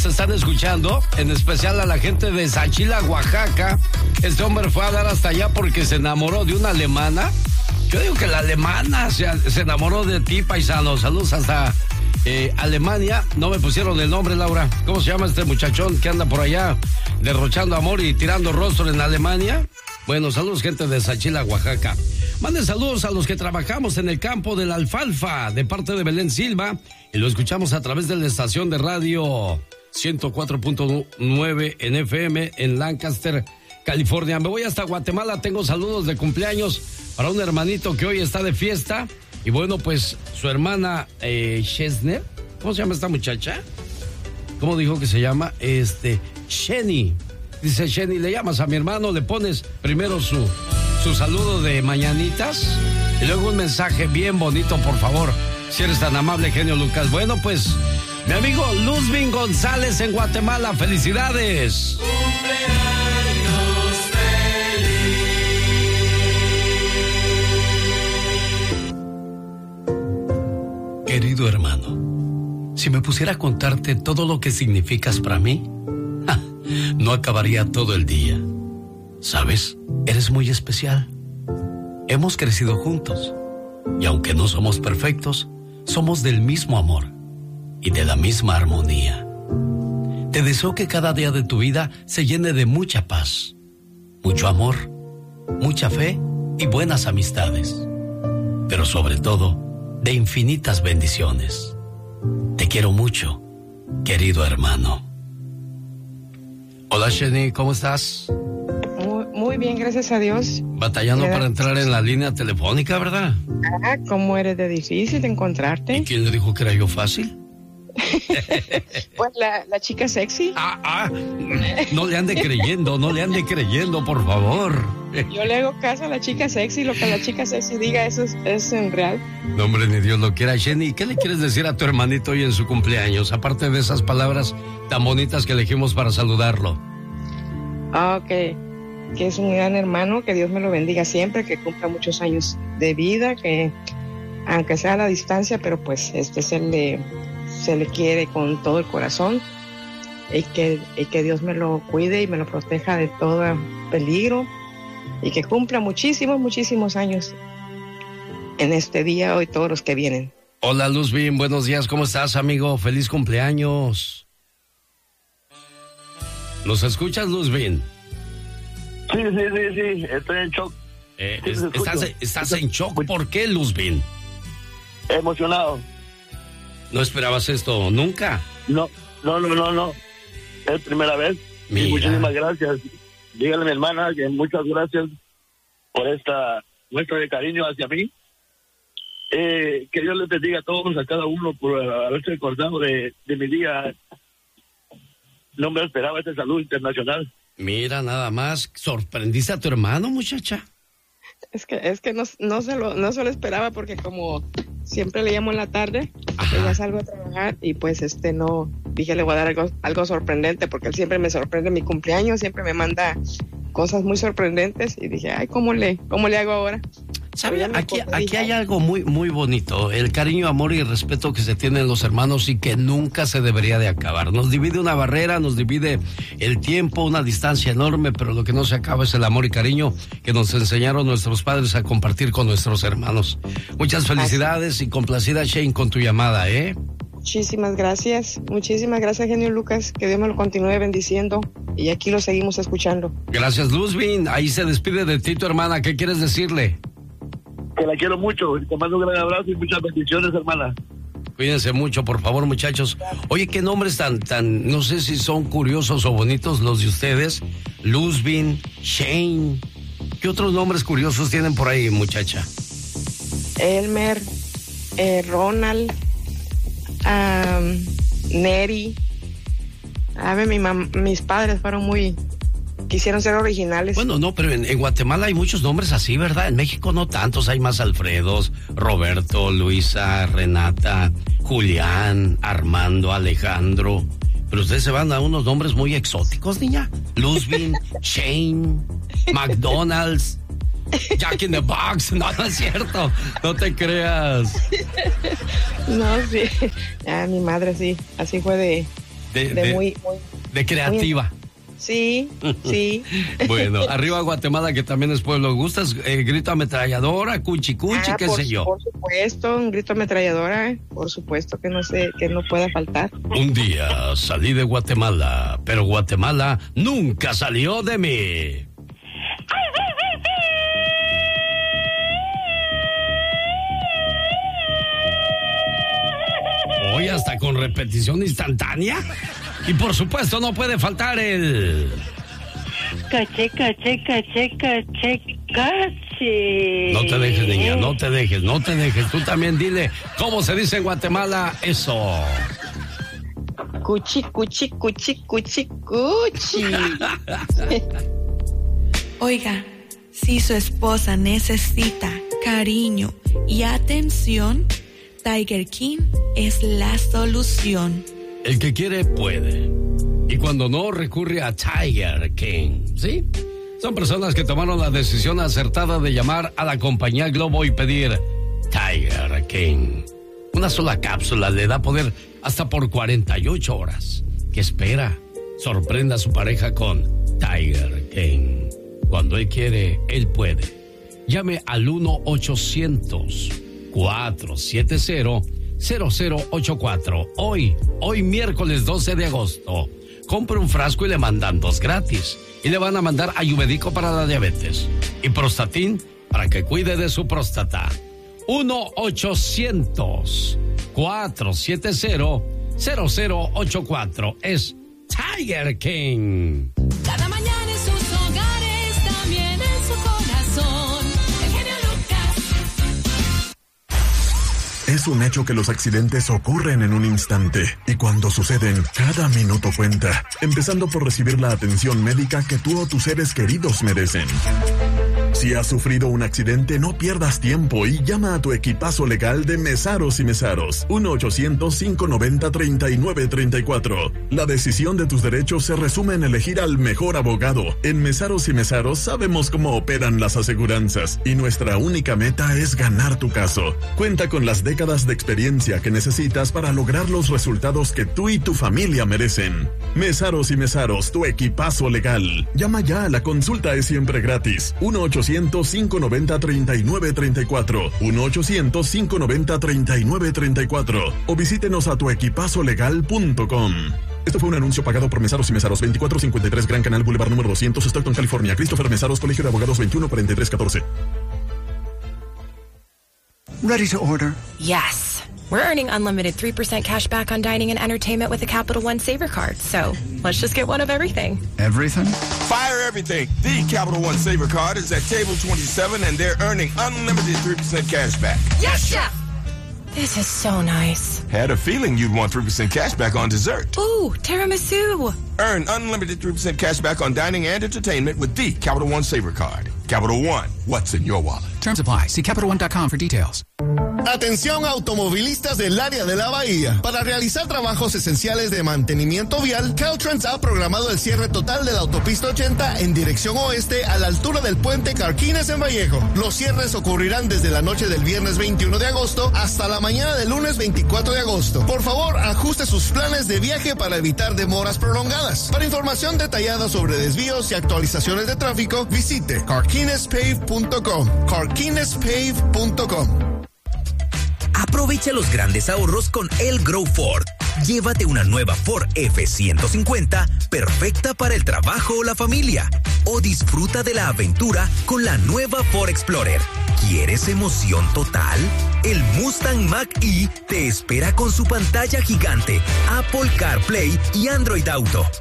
están escuchando, en especial a la gente de Xachila, Oaxaca. Este hombre fue a dar hasta allá porque se enamoró de una alemana. Yo digo que la alemana se enamoró de ti, paisano. Saludos hasta Alemania. No me pusieron el nombre, Laura. ¿Cómo se llama este muchachón que anda por allá derrochando amor y tirando rostro en Alemania? Bueno, saludos, gente de Xachila, Oaxaca. Manden saludos a los que trabajamos en el campo de la alfalfa, de parte de Belén Silva, y lo escuchamos a través de la estación de radio 104.9 en FM en Lancaster, California. Me voy hasta Guatemala, tengo saludos de cumpleaños para un hermanito que hoy está de fiesta. Y bueno, pues su hermana Chesner, ¿cómo se llama esta muchacha? ¿Cómo dijo que se llama? Sheni. Dice Sheni, le llamas a mi hermano, le pones primero su saludo de mañanitas y luego un mensaje bien bonito, por favor, si eres tan amable, genio Lucas. Bueno, pues, mi amigo Luzvin González en Guatemala, felicidades. Querido hermano, si me pusiera a contarte todo lo que significas para mí, no acabaría todo el día. ¿Sabes? Eres muy especial. Hemos crecido juntos y aunque no somos perfectos, somos del mismo amor y de la misma armonía. Te deseo que cada día de tu vida se llene de mucha paz, mucho amor, mucha fe y buenas amistades, pero sobre todo de infinitas bendiciones. Te quiero mucho, querido hermano. Hola, Sheni, ¿cómo estás? Muy bien, gracias a Dios. Batallando para entrar en la línea telefónica, ¿verdad? ¿Cómo eres de difícil de encontrarte? ¿Y quién le dijo que era yo fácil? Pues la chica sexy. No le ande creyendo, por favor. Yo le hago caso a la chica sexy, lo que la chica sexy diga, eso es en real. No, hombre, ni Dios lo quiera. Sheni, ¿qué le quieres decir a tu hermanito hoy en su cumpleaños? Aparte de esas palabras tan bonitas que elegimos para saludarlo. Que es un gran hermano, que Dios me lo bendiga siempre, que cumpla muchos años de vida, que aunque sea a la distancia, pero pues se le quiere con todo el corazón, y que Dios me lo cuide y me lo proteja de todo peligro, y que cumpla muchísimos años en este día hoy, todos los que vienen. Hola, Luzvin, buenos días, ¿cómo estás, amigo? Feliz cumpleaños. ¿Nos escuchas, Luzvin? Sí, estoy en shock. ¿Estás en shock? ¿Por qué, Luzvin? Emocionado. ¿No esperabas esto nunca? No. Es primera vez. Mira. Muchísimas gracias. Dígale a mi hermana que muchas gracias por esta muestra de cariño hacia mí. Que Dios les bendiga a todos, a cada uno, por haberse acordado de mi día. No me esperaba esta salud internacional. Mira, nada más, ¿sorprendiste a tu hermano, muchacha? Es que no se lo esperaba, porque como siempre le llamo en la tarde, ya salgo a trabajar y pues no, dije, le voy a dar algo sorprendente, porque él siempre me sorprende en mi cumpleaños, siempre me manda cosas muy sorprendentes, y dije, ¿cómo le hago ahora? ¿Sabe? Aquí hay algo muy, muy bonito, el cariño, amor y respeto que se tienen los hermanos y que nunca se debería de acabar. Nos divide una barrera, nos divide el tiempo, una distancia enorme, pero lo que no se acaba es el amor y cariño que nos enseñaron nuestros padres a compartir con nuestros hermanos. Muchas felicidades y complacida, Shane, con tu llamada, ¿eh? Muchísimas gracias, genio Lucas, que Dios me lo continúe bendiciendo, y aquí lo seguimos escuchando. Gracias, Luzvin, ahí se despide de ti tu hermana, ¿qué quieres decirle? Que la quiero mucho, te mando un gran abrazo y muchas bendiciones, hermana. Cuídense mucho, por favor, muchachos. Oye, qué nombres tan, no sé si son curiosos o bonitos los de ustedes. Luzvin, Shane. ¿Qué otros nombres curiosos tienen por ahí, muchacha? Elmer, Ronald, Neri. A ver, mis padres fueron quisieron ser originales. Bueno, no, pero en Guatemala hay muchos nombres así, ¿verdad? En México no tantos, hay más Alfredos, Roberto, Luisa, Renata, Julián, Armando, Alejandro. Pero ustedes se van a unos nombres muy exóticos, niña. Luzvin, Shane, McDonald's, Jack in the Box. No es cierto, no te creas. No, sí. Mi madre sí, así fue de creativa. Sí. Bueno, arriba Guatemala, que también es pueblo. ¿Gustas grito ametralladora, cuchi, qué sé yo? Por supuesto, un grito ametralladora, por supuesto que no pueda faltar. Un día salí de Guatemala, pero Guatemala nunca salió de mí. Hoy hasta con repetición instantánea. Y por supuesto no puede faltar el... Caché. No te dejes, niña, no te dejes. Tú también dile cómo se dice en Guatemala eso. Cuchi. Oiga, si su esposa necesita cariño y atención, Tiger King es la solución. El que quiere, puede. Y cuando no, recurre a Tiger King, ¿sí? Son personas que tomaron la decisión acertada de llamar a la compañía Globo y pedir Tiger King. Una sola cápsula le da poder hasta por 48 horas. ¿Qué espera? Sorprenda a su pareja con Tiger King. Cuando él quiere, él puede. Llame al 1-800-470-0084. Hoy miércoles 12 de agosto. Compre un frasco y le mandan 2 gratis. Y le van a mandar ayurvédico para la diabetes. Y Prostatin para que cuide de su próstata. 1-800-470-0084. Es Tiger King. Cada mañana en sus hogares, también en su corazón. El genio Lucas. Es un hecho que los accidentes ocurren en un instante y cuando suceden, cada minuto cuenta, empezando por recibir la atención médica que tú o tus seres queridos merecen. Si has sufrido un accidente, no pierdas tiempo y llama a tu equipazo legal de Mesaros y Mesaros. 1-800-590-3934. La decisión de tus derechos se resume en elegir al mejor abogado. En Mesaros y Mesaros sabemos cómo operan las aseguranzas y nuestra única meta es ganar tu caso. Cuenta con las décadas de experiencia que necesitas para lograr los resultados que tú y tu familia merecen. Mesaros y Mesaros, tu equipazo legal. Llama ya, la consulta es siempre gratis. 1-800-590-3934. 1-800-590-3934. O visítenos a tuequipazolegal.com. Esto fue un anuncio pagado por Mesaros y Mesaros. 2453 Gran Canal Boulevard número 200, Stockton, California. Christopher Mesaros, Colegio de Abogados, 214314. Ready to order? Yes. We're earning unlimited 3% cash back on dining and entertainment with the Capital One Saver Card. So let's just get one of everything. Everything? Fire everything. The Capital One Saver Card is at table 27 and they're earning unlimited 3% cash back. Yes, Chef! This is so nice. Had a feeling you'd want 3% cash back on dessert. Ooh, tiramisu. Earn unlimited 3% cash back on dining and entertainment with the Capital One Saver Card. Capital One, what's in your wallet? Terms apply. See CapitalOne.com for details. Atención automovilistas del área de la Bahía. Para realizar trabajos esenciales de mantenimiento vial, Caltrans ha programado el cierre total de la autopista 80 en dirección oeste a la altura del puente Carquines en Vallejo. Los cierres ocurrirán desde la noche del viernes 21 de agosto hasta la mañana del lunes 24 de agosto. Por favor, ajuste sus planes de viaje para evitar demoras prolongadas. Para información detallada sobre desvíos y actualizaciones de tráfico, visite carquinespave.com. carquinespave.com. Aprovecha los grandes ahorros con El Grow Ford. Llévate una nueva Ford F-150 perfecta para el trabajo o la familia. O disfruta de la aventura con la nueva Ford Explorer. ¿Quieres emoción total? El Mustang Mach-E te espera con su pantalla gigante, Apple CarPlay y Android Auto.